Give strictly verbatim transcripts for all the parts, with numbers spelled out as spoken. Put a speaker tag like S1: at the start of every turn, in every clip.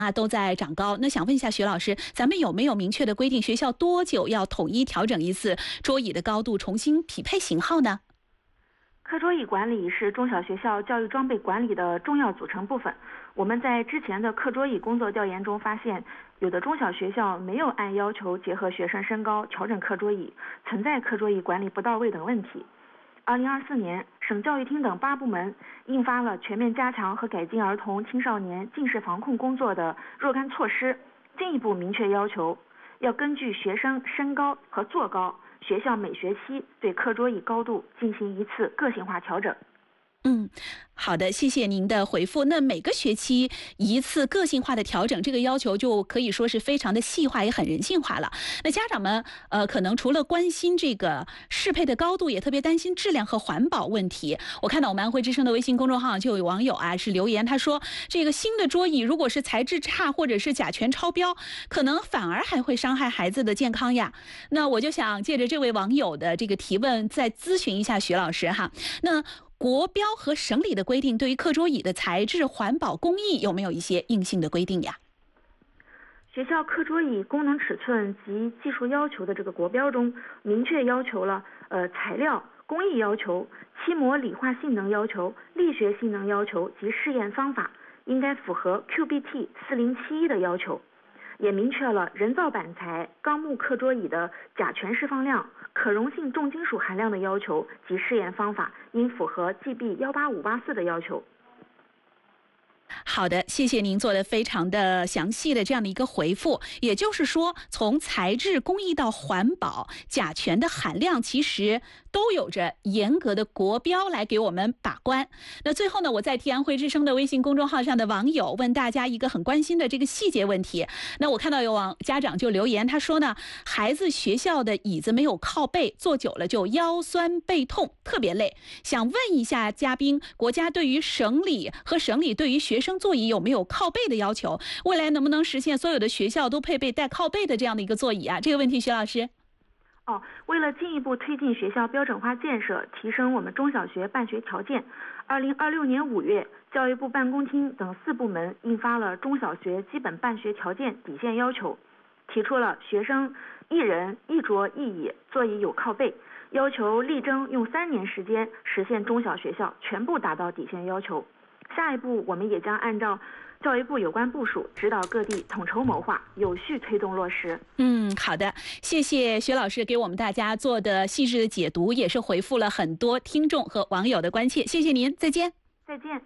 S1: 啊都在长高。那想问一下徐老师，咱们有没有明确的规定，学校多久要统一调整一次桌椅的高度，重新匹配型号呢？
S2: 课桌椅管理是中小学校教育装备管理的重要组成部分。我们在之前的课桌椅工作调研中发现，有的中小学校没有按要求结合学生身高调整课桌椅，存在课桌椅管理不到位等问题。二零二四年，省教育厅等八部门印发了全面加强和改进儿童青少年近视防控工作的若干措施，进一步明确要求，要根据学生身高和坐高，学校每学期对课桌椅高度进行一次个性化调整。
S1: 嗯，好的，谢谢您的回复。那每个学期一次个性化的调整，这个要求就可以说是非常的细化，也很人性化了。那家长们呃，可能除了关心这个适配的高度，也特别担心质量和环保问题。我看到我们安徽之声的微信公众号就有网友啊是留言，他说这个新的桌椅如果是材质差或者是甲醛超标，可能反而还会伤害孩子的健康呀。那我就想借着这位网友的这个提问，再咨询一下徐老师哈。那国标和省里的规定对于课桌椅的材质、环保、工艺有没有一些硬性的规定呀？
S2: 学校课桌椅功能尺寸及技术要求的这个国标中，明确要求了呃材料、工艺要求、漆膜理化性能要求、力学性能要求及试验方法应该符合 Q B T 四零七一的要求，也明确了人造板材、钢木课桌椅的甲醛释放量、可溶性重金属含量的要求及试验方法应符合 G B 一八五八四的要求。
S1: 好的，谢谢您做的非常的详细的这样的一个回复。也就是说，从材质、工艺到环保，甲醛的含量其实都有着严格的国标来给我们把关。那最后呢，我在替安徽之声的微信公众号上的网友问大家一个很关心的这个细节问题。那我看到有网家长就留言，他说呢，孩子学校的椅子没有靠背，坐久了就腰酸背痛，特别累。想问一下嘉宾，国家对于省里和省里对于学生座椅有没有靠背的要求？未来能不能实现所有的学校都配备带靠背的这样的一个座椅啊？这个问题，徐老师。
S2: 哦，为了进一步推进学校标准化建设，提升我们中小学办学条件，二零二六年五月，教育部办公厅等四部门印发了《中小学基本办学条件底线要求》，提出了学生一人一桌一椅，座椅有靠背，要求力争用三年时间实现中小学校全部达到底线要求。下一步，我们也将按照教育部有关部署，指导各地统筹谋划，有序推动落实。
S1: 嗯，好的，谢谢薛老师给我们大家做的细致的解读，也是回复了很多听众和网友的关切，谢谢您，再见。
S2: 再见。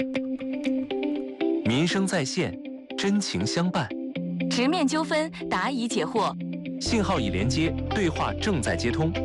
S3: 民生在线，真情相伴，
S4: 直面纠纷，答疑解惑。
S3: 信号已连接，对话正在接通。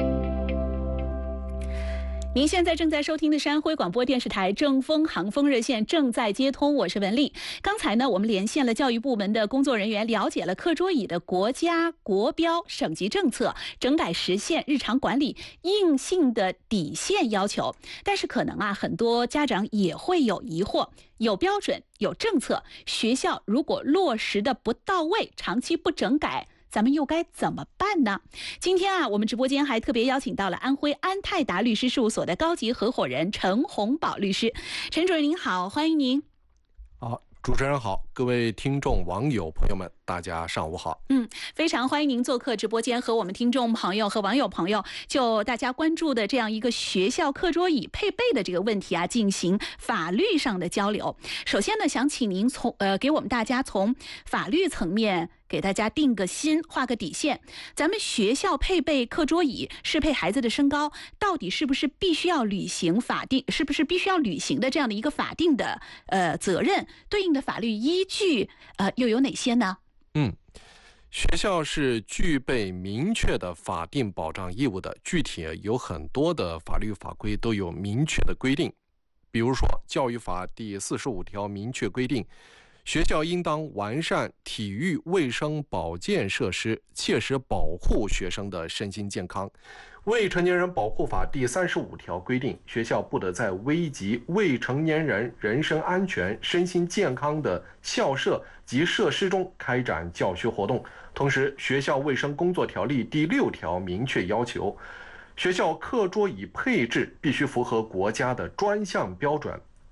S1: 您现在正在收听的是安徽广播电视台正风航风热线正在接通，我是文丽。刚才呢，我们连线了教育部门的工作人员，了解了课桌椅的国家国标、省级政策、整改实现、日常管理硬性的底线要求。但是可能啊，很多家长也会有疑惑，有标准、有政策，学校如果落实的不到位，长期不整改，咱们又该怎么办呢？今天啊，我们直播间还特别邀请到了安徽安泰达律师事务所的高级合伙人陈洪宝律师。陈主任您好，欢迎您。
S5: 好，主持人好，各位听众网友朋友们，大家上午好。
S1: 嗯，非常欢迎您做客直播间，和我们听众朋友和网友朋友就大家关注的这样一个学校课桌椅配备的这个问题啊，进行法律上的交流。首先呢，想请您从呃给我们大家从法律层面给大家定个心，画个底线。咱们学校配备课桌椅，适配孩子的身高，到底是不是必须要履行法定，是不是必须要履行的这样的一个法定的呃责任？对应的法律依据呃又有哪些呢？
S5: 嗯，学校是具备明确的法定保障义务的，具体有很多的法律法规都有明确的规定。比如说，教育法第四十五条明确规定，学校应当完善体育卫生保健设施，切实保护学生的身心健康。未成年人保护法第三十五条规定，学校不得在危及未成年人人身安全、身心健康的校舍及设施中开展教学活动。同时，学校卫生工作条例第六条明确要求，学校课桌椅配置必须符合国家的专项标准，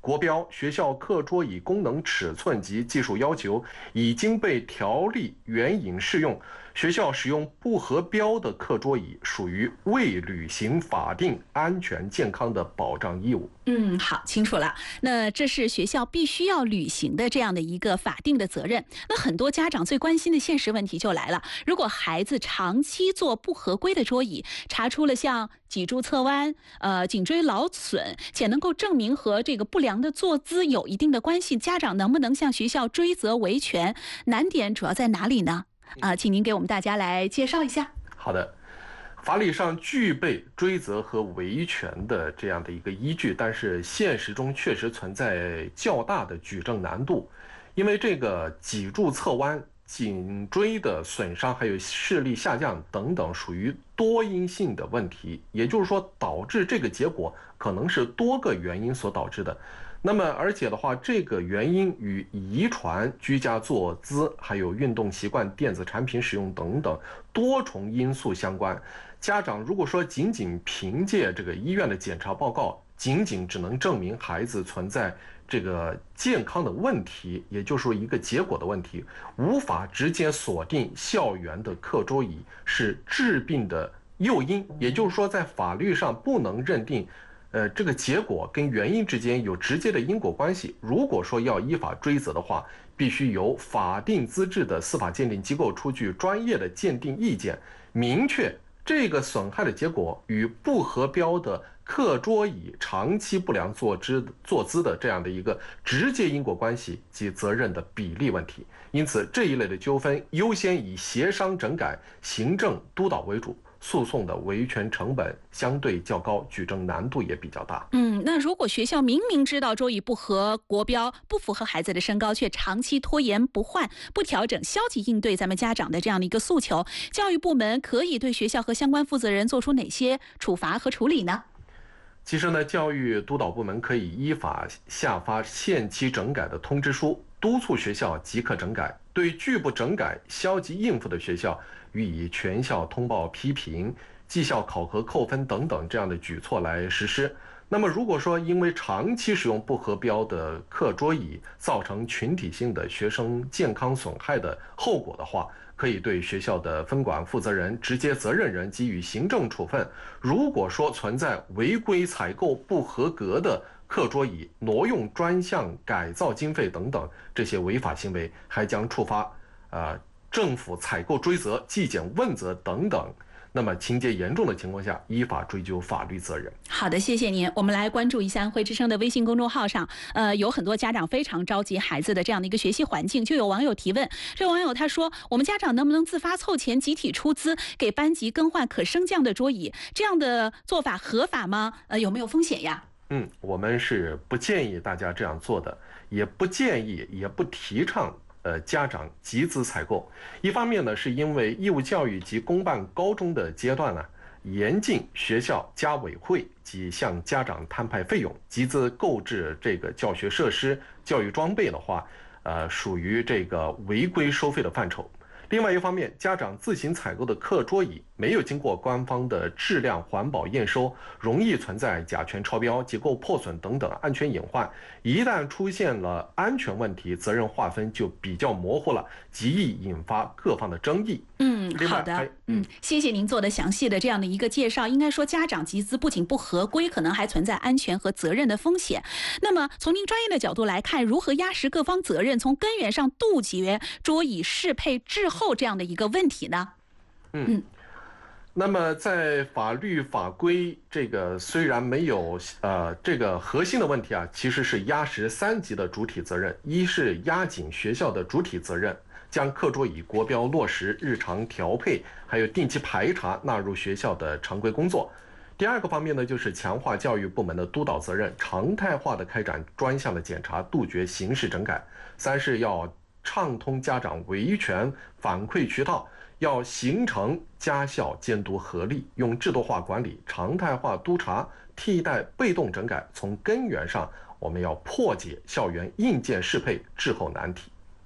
S5: 国标、学校课桌椅功能尺寸及技术要求已经被条例援引适用，学校使用不合标的课桌椅属于未履行法定安全健康的保障义务。
S1: 嗯，好，清楚了。那这是学校必须要履行的这样的一个法定的责任。那很多家长最关心的现实问题就来了：如果孩子长期坐不合规的桌椅，查出了像脊柱侧弯、呃颈椎劳损，且能够证明和这个不良的坐姿有一定的关系，家长能不能向学校追责维权？难点主要在哪里呢？啊、呃，请您给我们大家来介绍一下。
S5: 好的。法理上具备追责和维权的这样的一个依据，但是现实中确实存在较大的举证难度，因为这个脊柱侧弯、颈椎的损伤还有视力下降等等属于多因性的问题，也就是说导致这个结果可能是多个原因所导致的。那么而且的话，这个原因与遗传、居家坐姿还有运动习惯、电子产品使用等等多重因素相关。家长如果说仅仅凭借这个医院的检查报告，仅仅只能证明孩子存在这个健康的问题，也就是说一个结果的问题，无法直接锁定校园的课桌椅是治病的诱因，也就是说在法律上不能认定呃，这个结果跟原因之间有直接的因果关系。如果说要依法追责的话，必须由法定资质的司法鉴定机构出具专业的鉴定意见，明确这个损害的结果与不合标的课桌椅长期不良坐姿坐姿的这样的一个直接因果关系及责任的比例问题。因此，这一类的纠纷优先以协商整改、行政督导为主。诉讼的维权成本相对较高，举证难度也比较大。
S1: 嗯，那如果学校明明知道桌椅不合国标，不符合孩子的身高，却长期拖延不换、不调整，消极应对咱们家长的这样的一个诉求，教育部门可以对学校和相关负责人做出哪些处罚和处理呢？
S5: 其实呢，教育督导部门可以依法下发限期整改的通知书，督促学校即刻整改，对拒不整改、消极应付的学校予以全校通报批评、绩效考核扣分等等这样的举措来实施。那么如果说因为长期使用不合标的课桌椅造成群体性的学生健康损害的后果的话，可以对学校的分管负责人、直接责任人给予行政处分。如果说存在违规采购不合格的课桌椅、挪用专项改造经费等等这些违法行为，还将触发呃政府采购追责、纪检问责等等。那么情节严重的情况下，依法追究法律责任。
S1: 好的，谢谢您。我们来关注一下安徽之声的微信公众号上，呃，有很多家长非常着急孩子的这样的一个学习环境，就有网友提问。这网友他说：“我们家长能不能自发凑钱，集体出资给班级更换可升降的桌椅？这样的做法合法吗？呃，有没有风险呀？”
S5: 嗯，我们是不建议大家这样做的，也不建议，也不提倡。呃，家长集资采购，一方面呢，是因为义务教育及公办高中的阶段呢，严禁学校家委会及向家长摊派费用，集资购置这个教学设施、教育装备的话，呃，属于这个违规收费的范畴。另外一方面，家长自行采购的课桌椅没有经过官方的质量环保验收，容易存在甲醛超标、结构破损等等安全隐患。一旦出现了安全问题，责任划分就比较模糊了，极易引发各方的争议。
S1: 嗯，好的，嗯，谢谢您做的详细的这样的一个介绍。应该说，家长集资不仅不合规，可能还存在安全和责任的风险。那么，从您专业的角度来看，如何压实各方责任，从根源上杜绝桌椅适配滞后这样的一个问题呢？
S5: 嗯。嗯那么，在法律法规这个虽然没有呃这个核心的问题啊，其实是压实三级的主体责任。一是压紧学校的主体责任，将课桌椅国标落实日常调配，还有定期排查纳入学校的常规工作。第二个方面呢，就是强化教育部门的督导责任，常态化的开展专项的检查，杜绝形式整改。三是要畅通家长维权反馈渠道。要形成家校监督合力，用制度化管理、常态化督查替代被动整改，从根源上我们要破解校园硬件适配滞后难题。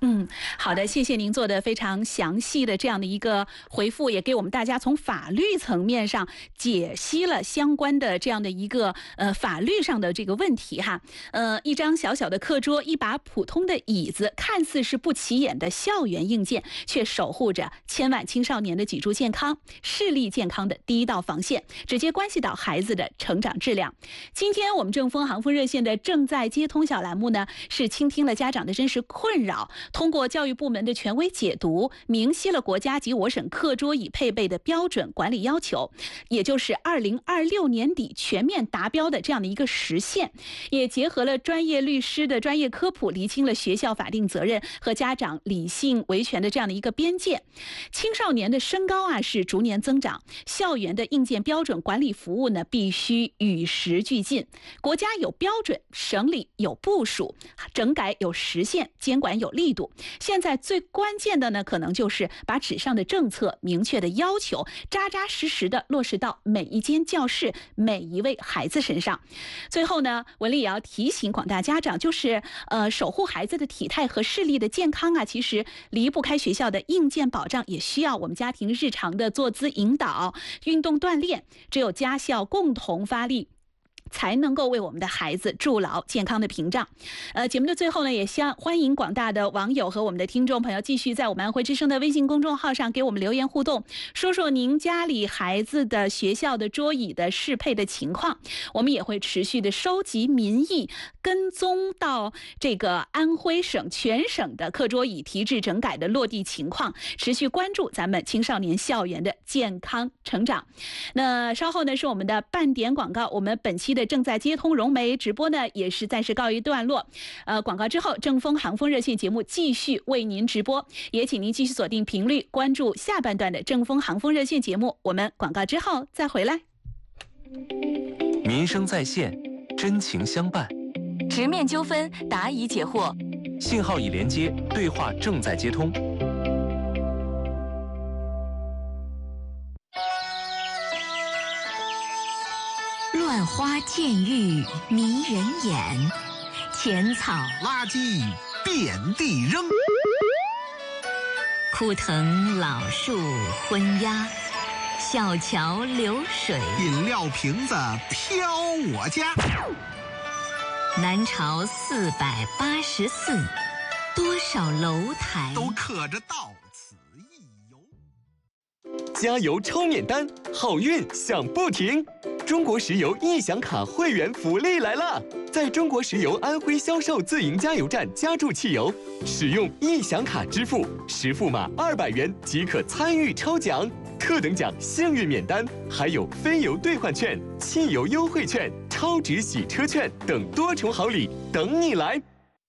S1: 嗯，好的，谢谢您做的非常详细的这样的一个回复，也给我们大家从法律层面上解析了相关的这样的一个呃法律上的这个问题哈。呃，一张小小的课桌，一把普通的椅子，看似是不起眼的校园硬件，却守护着千万青少年的脊柱健康、视力健康的第一道防线，直接关系到孩子的成长质量。今天我们正风航风热线的正在接通小栏目呢，是倾听了家长的真实困扰，通过教育部门的权威解读，明晰了国家及我省课桌椅配备的标准管理要求，也就是二零二六年底全面达标的这样的一个实现，也结合了专业律师的专业科普，厘清了学校法定责任和家长理性维权的这样的一个边界。青少年的身高啊是逐年增长，校园的硬件标准管理服务呢必须与时俱进。国家有标准，省里有部署，整改有实现，监管有力度。现在最关键的呢，可能就是把纸上的政策、明确的要求，扎扎实实的落实到每一间教室、每一位孩子身上。最后呢，文丽也要提醒广大家长，就是呃，守护孩子的体态和视力的健康啊，其实离不开学校的硬件保障，也需要我们家庭日常的坐姿引导、运动锻炼。只有家校共同发力，才能够为我们的孩子筑牢健康的屏障。呃，节目的最后呢，也希望欢迎广大的网友和我们的听众朋友继续在我们安徽之声的微信公众号上给我们留言互动，说说您家里孩子的学校的桌椅的适配的情况。我们也会持续的收集民意，跟踪到这个安徽省全省的课桌椅提质整改的落地情况，持续关注咱们青少年校园的健康成长。那稍后呢是我们的半点广告，我们本期的正在接通融媒直播呢也是暂时告一段落。呃，广告之后，正风航风热线节目继续为您直播，也请您继续锁定频率，关注下半段的正风航风热线节目。我们广告之后再回来。
S3: 民生在线，真情相伴。
S4: 直面纠纷，答疑解惑。
S3: 信号已连接，对话正在接通。
S6: 乱花渐欲迷人眼，浅草
S7: 垃圾遍地扔，
S6: 枯藤老树昏鸦，小桥流水，
S7: 饮料瓶子飘我家。
S6: 南朝四百八十寺，多少楼台
S7: 都刻着到此一游。
S8: 加油超免单，好运享不停！中国石油易享卡会员福利来了！在中国石油安徽销售自营加油站加注汽油，使用易享卡支付，实付码二百元即可参与抽奖，特等奖幸运免单，还有非油兑换券、汽油优惠券、超值洗车券等多重好礼等你来。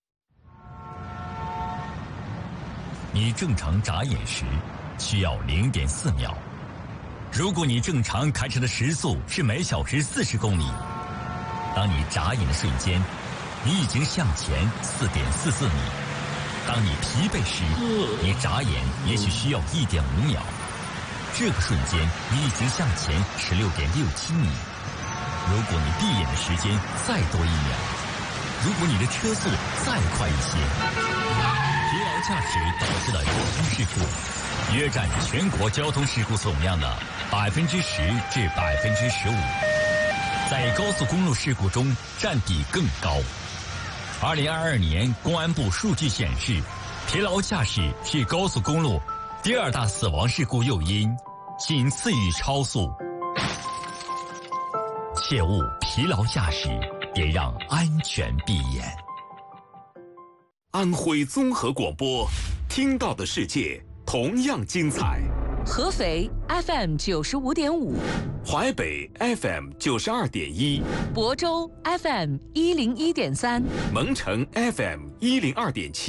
S9: 你正常眨眼时需要零点四秒。如果你正常开车的时速是每小时四十公里，当你眨眼的瞬间，你已经向前四点四四米。当你疲惫时，你眨眼也许需要一点五秒。这个瞬间，你已经向前十六点六七米。如果你闭眼的时间再多一秒，如果你的车速再快一些，疲劳驾驶导致的交通事故约占全国交通事故总量的百分之十至百分之十五，在高速公路事故中占比更高。二零二二年公安部数据显示，疲劳驾驶是高速公路第二大死亡事故诱因，仅次于超速。切勿疲劳驾驶，别让安全闭眼。
S10: 安徽综合广播，听到的世界同样精彩。
S11: 合肥 F M 九十五点五，
S10: 淮北 F M 九十二点一，
S11: 亳州 F M 一零一点三，
S10: 蒙城 F M 一零二点七。